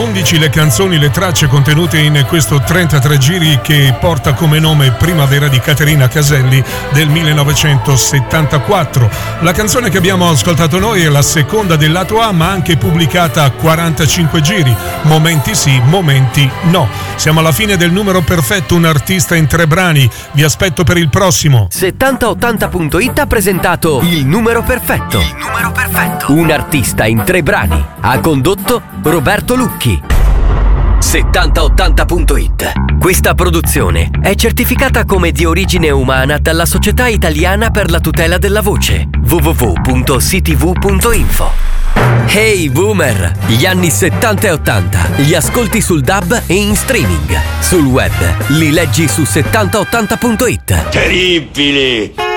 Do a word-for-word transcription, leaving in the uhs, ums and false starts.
undici le canzoni, le tracce contenute in questo trentatré giri che porta come nome Primavera di Caterina Caselli del millenovecentosettantaquattro. La canzone che abbiamo ascoltato noi è la seconda del lato A, ma anche pubblicata a quarantacinque giri. Momenti sì, momenti no. Siamo alla fine del numero perfetto, un artista in tre brani. Vi aspetto per il prossimo. settanta ottanta punto it ha presentato Il numero perfetto. Il numero perfetto. Un artista in tre brani. Ha condotto Roberto Lucchi. settanta ottanta punto it. Questa produzione è certificata come di origine umana dalla Società Italiana per la tutela della voce. w w w punto c t v punto info. Hey Boomer! Gli anni settanta e ottanta li ascolti sul D A B e in streaming. Sul web li leggi su settanta ottanta punto it. Terribili!